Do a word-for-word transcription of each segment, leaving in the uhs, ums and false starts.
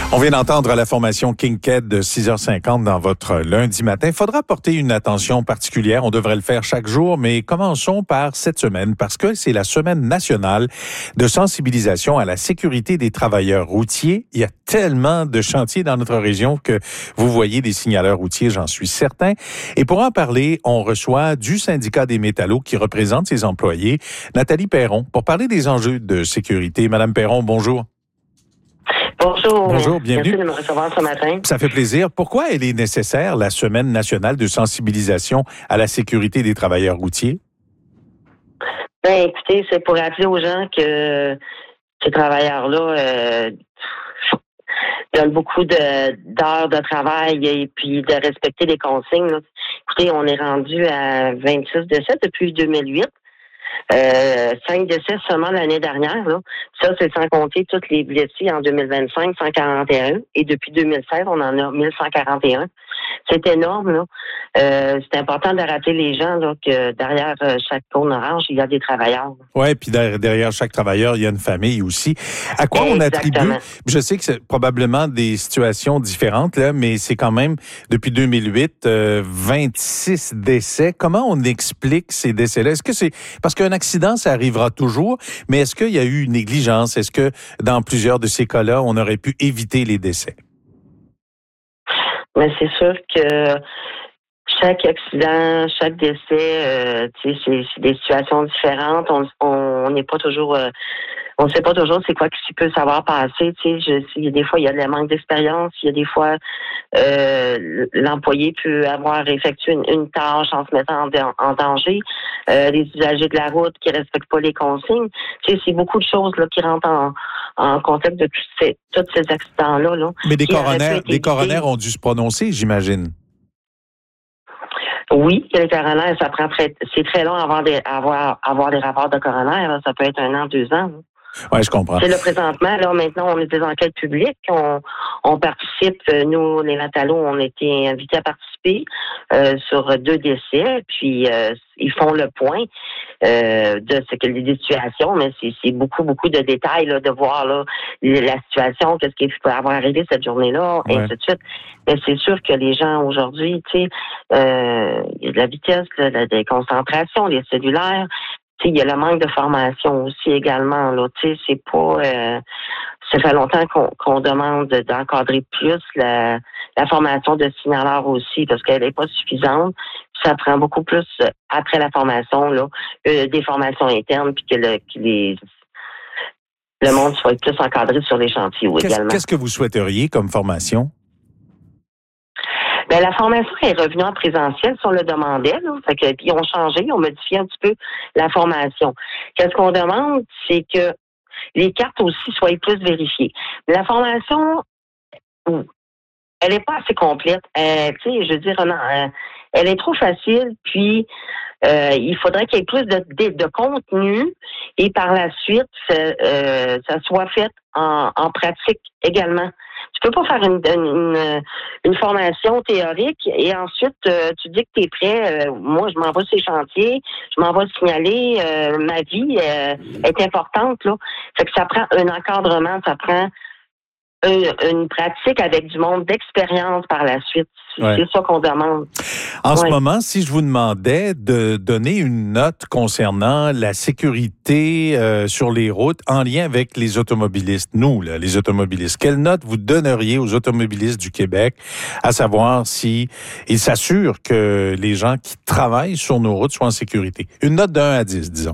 On vient d'entendre la formation Kinked de six heures cinquante dans votre lundi matin. Il faudra porter une attention particulière. On devrait le faire chaque jour, mais commençons par cette semaine parce que c'est la semaine nationale de sensibilisation à la sécurité des travailleurs routiers. Il y a tellement de chantiers dans notre région que vous voyez des signaleurs routiers, j'en suis certain. Et pour en parler, on reçoit du syndicat des métallos qui représente ses employés, Nathalie Perron, pour parler des enjeux de sécurité. Madame Perron, bonjour. Bonjour. Bonjour, bienvenue. Merci de me recevoir ce matin. Ça fait plaisir. Pourquoi elle est nécessaire, la Semaine nationale de sensibilisation à la sécurité des travailleurs routiers? Ben, écoutez, c'est pour rappeler aux gens que ces travailleurs-là euh, donnent beaucoup de, d'heures de travail et puis de respecter les consignes. Là. Écoutez, on est rendu à vingt-six décès depuis deux mille huit. Euh, cinq décès seulement l'année dernière. Là. Ça, c'est sans compter tous les blessés en deux mille vingt-cinq, cent quarante et un. Et depuis deux mille seize, on en a mille cent quarante et un. C'est énorme. Là. Euh, c'est important de rappeler les gens là, que derrière chaque cône orange, il y a des travailleurs. Oui, puis derrière chaque travailleur, il y a une famille aussi. À quoi Exactement. On attribue, je sais que c'est probablement des situations différentes, là, mais c'est quand même, depuis deux mille huit, euh, vingt-six décès. Comment on explique ces décès-là? Est-ce que c'est... Parce qu'un accident, ça arrivera toujours, mais est-ce qu'il y a eu une négligence? Est-ce que dans plusieurs de ces cas-là, on aurait pu éviter les décès? Mais c'est sûr que chaque accident, chaque décès, euh, tu sais, c'est, c'est des situations différentes. On n'est pas toujours, euh, on ne sait pas toujours c'est quoi qui peut savoir passer. Tu sais, je, il y a des fois il y a le manque d'expérience, il y a des fois euh, l'employé peut avoir effectué une, une tâche en se mettant en, en danger. Euh, les usagers de la route qui respectent pas les consignes. Tu sais, c'est beaucoup de choses là qui rentrent en, en contexte de tous ces, tous ces accidents-là. Là, Mais des coronaires, des coronaires ont dû se prononcer, j'imagine. Oui, les coronaires, ça prend très, c'est très long avant de, avoir, avoir des rapports de coronaires. Là. Ça peut être un an, deux ans. Oui, je comprends. C'est le présentement, là, maintenant, on est des enquêtes publiques. On, on participe, nous, les Métallos, on a été invités à participer euh, sur deux décès, puis euh, ils font le point euh, de ce que les situations, mais c'est, c'est beaucoup, beaucoup de détails là, de voir là, la situation, qu'est-ce qui peut avoir arrivé cette journée-là, et ouais. ainsi de suite. Mais c'est sûr que les gens aujourd'hui, tu sais, euh, il y a de la vitesse, là, de la déconcentration, les cellulaires. Il y a le manque de formation aussi également. Là, c'est pas. Euh, ça fait longtemps qu'on, qu'on demande d'encadrer plus la, la formation de signaleurs aussi, parce qu'elle n'est pas suffisante. Ça prend beaucoup plus après la formation, là, euh, des formations internes, puis que, le, que les, le monde soit plus encadré sur les chantiers ou Qu'est-ce, également. Qu'est-ce que vous souhaiteriez comme formation? Ben, la formation est revenue en présentiel si on le demandait. Là. Fait que, puis ils ont changé, ils ont modifié un petit peu la formation. Qu'est-ce qu'on demande, c'est que les cartes aussi soient plus vérifiées. La formation, elle n'est pas assez complète. Euh, tu sais, je veux dire, non, euh, elle est trop facile, puis euh, il faudrait qu'il y ait plus de, de, de contenu et par la suite, euh, ça soit fait en, en pratique également. Tu peux pas faire une, une, une formation théorique et ensuite euh, tu dis que tu es prêt. Euh, moi, je m'en vais sur les chantiers, je m'en vais signaler. Euh, ma vie euh, est importante. Là. Fait que ça prend un encadrement, ça prend une, une pratique avec du monde d'expérience par la suite. Ouais. C'est ça qu'on demande. En ouais. ce moment, si je vous demandais de donner une note concernant la sécurité euh, sur les routes en lien avec les automobilistes, nous, là, les automobilistes, quelle note vous donneriez aux automobilistes du Québec, à savoir si ils s'assurent que les gens qui travaillent sur nos routes soient en sécurité? Une note de un à dix, disons.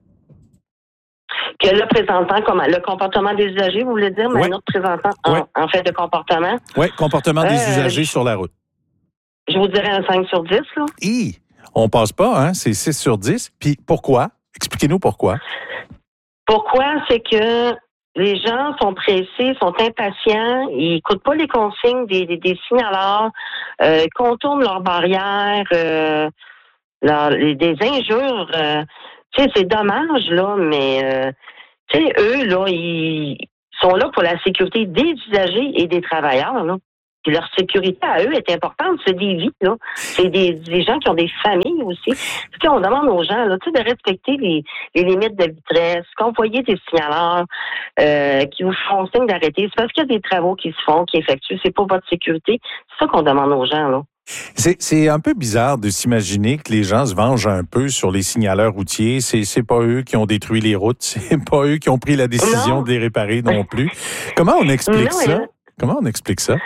Que le présentant, comme le comportement des usagers, vous voulez dire, mais ouais. un autre présentant en, ouais. en fait de comportement? Oui, comportement des euh, usagers je, sur la route. Je vous dirais un cinq sur dix, là. Hi, on passe pas, hein? C'est six sur dix. Puis pourquoi? Expliquez-nous pourquoi. Pourquoi? C'est que les gens sont pressés, sont impatients, ils n'écoutent pas les consignes des, des, des signaleurs, euh, ils contournent leurs barrières, euh, leur, les, des injures. Euh, tu sais, c'est dommage, là, mais euh, tu sais, eux, là, ils sont là pour la sécurité des usagers et des travailleurs, là. Puis leur sécurité à eux est importante. C'est des vies, là. C'est des, des gens qui ont des familles aussi. Puis on demande aux gens là, tu sais, de respecter les, les limites de vitesse, qu'envoyer des signaleurs euh, qui vous font signe d'arrêter. C'est parce qu'il y a des travaux qui se font, qui effectuent. C'est pour votre sécurité. C'est ça qu'on demande aux gens, là. C'est, c'est un peu bizarre de s'imaginer que les gens se vengent un peu sur les signaleurs routiers. C'est, c'est pas eux qui ont détruit les routes. C'est pas eux qui ont pris la décision non. de les réparer non plus. Comment on explique non, ça? A... Comment on explique ça?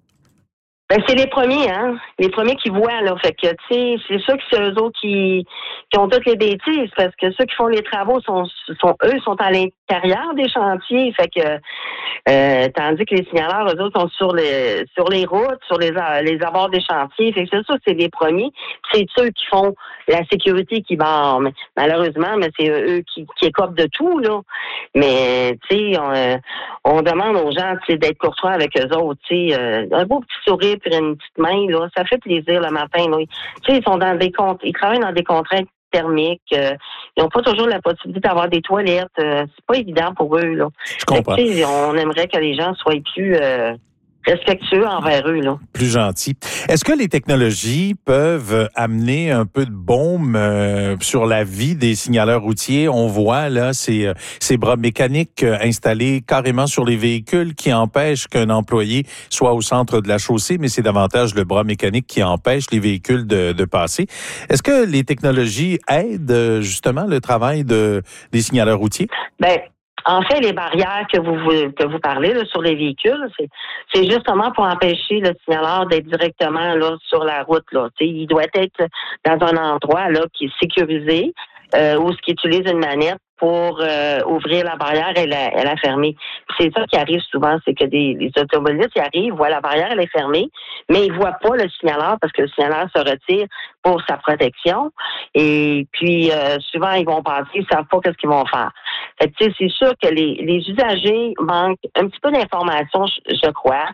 Ben, c'est les premiers, hein. Les premiers qui voient, là. Fait que, tu sais, c'est sûr que c'est eux autres qui, qui ont toutes les bêtises, parce que ceux qui font les travaux sont, sont, eux, sont à l'intérieur des chantiers. Fait que, euh, tandis que les signaleurs, eux autres, sont sur les, sur les routes, sur les, les abords des chantiers. Fait que c'est sûr que c'est les premiers. C'est ceux qui font la sécurité qui barrent. Mais, malheureusement, mais c'est eux qui, qui écopent de tout, là. Mais, tu sais, on, on demande aux gens, tu sais, d'être courtois avec eux autres, tu sais, euh, un beau petit sourire puis une petite main, là, ça fait plaisir le matin. Là. Tu sais, ils sont dans des comptes, ils travaillent dans des contraintes thermiques. Euh, ils n'ont pas toujours la possibilité d'avoir des toilettes. Euh, c'est pas évident pour eux. Là. Je comprends. Fait que, on aimerait que les gens soient plus euh, respectueux envers eux. Là. Plus gentils. Est-ce que les technologies peuvent amener un peu de baume euh, sur la vie des signaleurs routiers? On voit là ces, ces bras mécaniques installés carrément sur les véhicules qui empêchent qu'un employé soit au centre de la chaussée, mais c'est davantage le bras mécanique qui empêche les véhicules de, de passer. Est-ce que les technologies aident justement le travail de, des signaleurs routiers? Ben, En fait, les barrières que vous que vous parlez là, sur les véhicules, c'est, c'est justement pour empêcher le signaleur d'être directement là sur la route. Là. T'sais, il doit être dans un endroit là qui est sécurisé, euh, où ce qui utilise une manette pour euh, ouvrir la barrière et la, et la fermer. Puis c'est ça qui arrive souvent, c'est que des, les automobilistes ils arrivent, voient la barrière, elle est fermée, mais ils voient pas le signaleur parce que le signaleur se retire pour sa protection. Et puis euh, souvent ils vont penser, ils savent pas qu'est-ce qu'ils vont faire. Fait que, tu sais, c'est sûr que les, les usagers manquent un petit peu d'informations, je, je crois.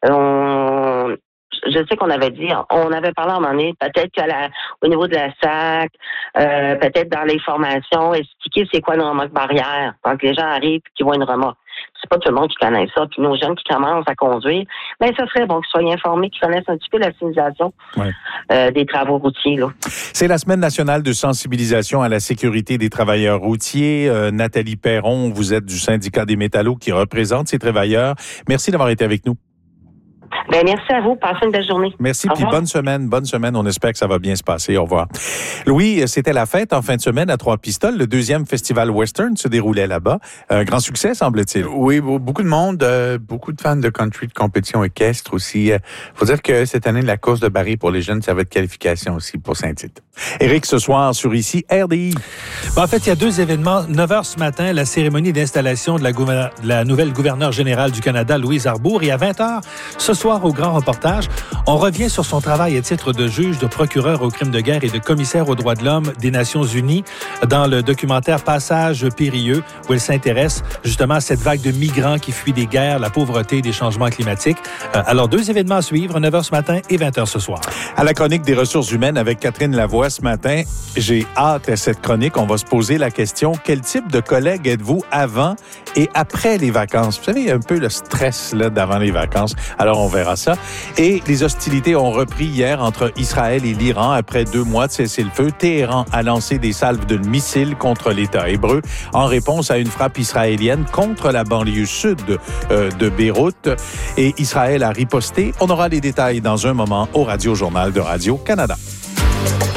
On, je sais qu'on avait dit, on avait parlé à un moment donné, peut-être qu'à la, au niveau de la S A C, euh, peut-être dans les formations, expliquer c'est quoi une remorque barrière. Quand les gens arrivent et qu'ils voient une remorque. C'est pas tout le monde qui connaît ça. Puis nos jeunes qui commencent à conduire, ben ça serait bon qu'ils soient informés, qu'ils connaissent un petit peu la signalisation ouais. euh, des travaux routiers. Là. C'est la Semaine nationale de sensibilisation à la sécurité des travailleurs routiers. Euh, Nathalie Perron, vous êtes du syndicat des métallos qui représente ces travailleurs. Merci d'avoir été avec nous. Ben, merci à vous. Passez une belle journée. Merci. Puis bonne semaine. Bonne semaine. On espère que ça va bien se passer. Au revoir. Louis, c'était la fête en fin de semaine à Trois-Pistoles. Le deuxième festival western se déroulait là-bas. Un grand succès, semble-t-il. Oui, beaucoup de monde, euh, beaucoup de fans de country, de compétition équestre aussi. Il faut dire que cette année, la course de Barry pour les jeunes, ça va être qualification aussi pour Saint-Tite. Éric, ce soir, sur ici, R D I. Ben, en fait, il y a deux événements. neuf heures ce matin, la cérémonie d'installation de la, gouver- de la nouvelle gouverneure générale du Canada, Louise Arbour. Et à vingt heures, ce soir, au grand reportage, on revient sur son travail à titre de juge, de procureur aux crimes de guerre et de commissaire aux droits de l'homme des Nations unies dans le documentaire Passage périlleux, où elle s'intéresse justement à cette vague de migrants qui fuient des guerres, la pauvreté et des changements climatiques. Euh, alors, deux événements à suivre, neuf heures ce matin et vingt heures ce soir. À la chronique des ressources humaines avec Catherine Lavoie ce matin, j'ai hâte à cette chronique. On va se poser la question, quel type de collègue êtes-vous avant et après les vacances? Vous savez, un peu le stress là, d'avant les vacances. Alors, on verra ça. Et les hostilités ont repris hier entre Israël et l'Iran après deux mois de cessez-le-feu. Téhéran a lancé des salves de missiles contre l'État hébreu en réponse à une frappe israélienne contre la banlieue sud euh, de Beyrouth. Et Israël a riposté. On aura les détails dans un moment au Radio Journal de Radio-Canada.